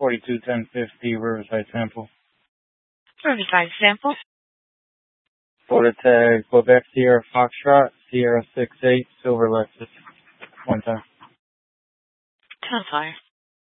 421050 Riverside Sample. Riverside Sample. Florida tag Quebec Sierra Foxtrot Sierra 68 Silver Lexus. 1 time. 10 fire.